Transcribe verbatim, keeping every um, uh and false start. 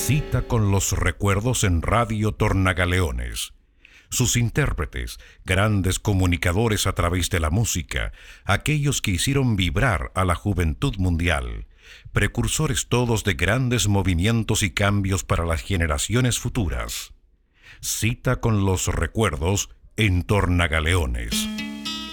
Cita con los recuerdos en Radio Tornagaleones. Sus intérpretes, grandes comunicadores a través de la música, aquellos que hicieron vibrar a la juventud mundial, precursores todos de grandes movimientos y cambios para las generaciones futuras. Cita con los recuerdos en Tornagaleones.